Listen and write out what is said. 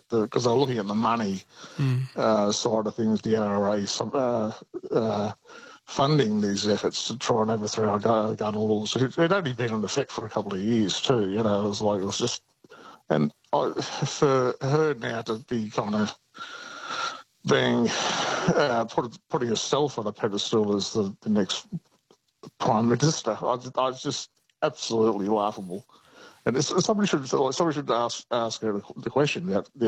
because they're looking at the money side of things, the NRA funding these efforts to try and overthrow our gun laws. It'd only been in effect for a couple of years too, you know. It was just, and for her now to be kind of being putting herself on a pedestal as the next Prime Minister, I was just absolutely laughable. And somebody should ask her the question about